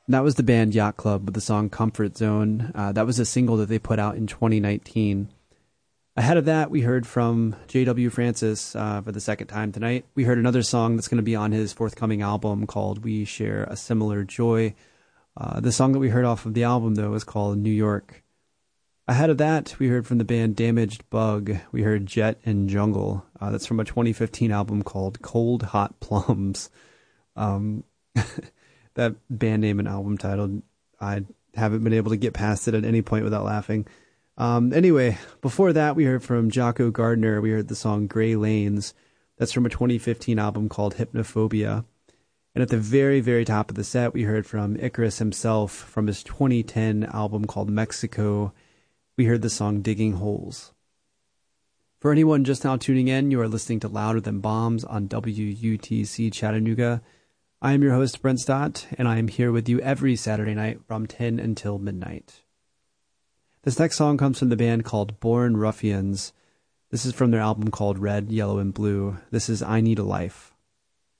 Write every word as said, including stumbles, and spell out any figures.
That was the band Yacht Club with the song Comfort Zone. Uh, that was a single that they put out in twenty nineteen. Ahead of that, we heard from J W Francis uh, for the second time tonight. We heard another song that's going to be on his forthcoming album called We Share a Similar Joy. Uh, the song that we heard off of the album, though, is called New York. Ahead of that, we heard from the band Damaged Bug. We heard Jet and Jungle. Uh, that's from a twenty fifteen album called Cold Hot Plums. Um... That band name and album title, I haven't been able to get past it at any point without laughing. Um, anyway, before that, we heard from Jocko Gardner. We heard the song Gray Lanes. That's from a twenty fifteen album called Hypnophobia. And at the very, very top of the set, we heard from Icarus himself from his twenty ten album called Mexico. We heard the song Digging Holes. For anyone just now tuning in, you are listening to Louder Than Bombs on W U T C Chattanooga. I am your host, Brent Stott, and I am here with you every Saturday night from ten until midnight. This next song comes from the band called Born Ruffians. This is from their album called Red, Yellow, and Blue. This is I Need a Life.